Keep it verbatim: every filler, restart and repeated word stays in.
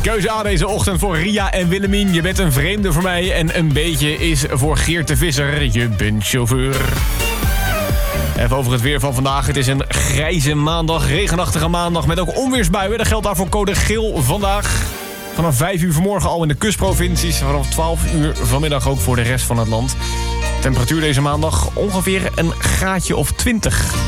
Keuze A deze ochtend voor Ria en Willemien. Je bent een vreemde voor mij. En een beetje is voor Geert de Visser. Je bent chauffeur. Even over het weer van vandaag. Het is een grijze maandag, regenachtige maandag met ook onweersbuien. Dat geldt daarvoor code geel vandaag. Vanaf vijf uur vanmorgen al in de kustprovincies. Vanaf twaalf uur vanmiddag ook voor de rest van het land. Temperatuur deze maandag ongeveer een graadje of twintig.